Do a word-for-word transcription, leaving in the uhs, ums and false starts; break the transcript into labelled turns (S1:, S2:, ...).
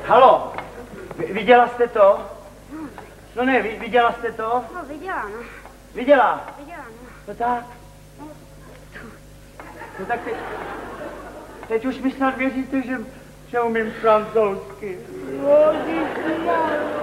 S1: Halo, viděla jste to? No ne, viděla jste to?
S2: No, viděla, no.
S1: Viděla?
S2: Viděla, no.
S1: No tak. No tak teď, teď už mi snad věříte, že, že umím francouzsky. Ježišmarja.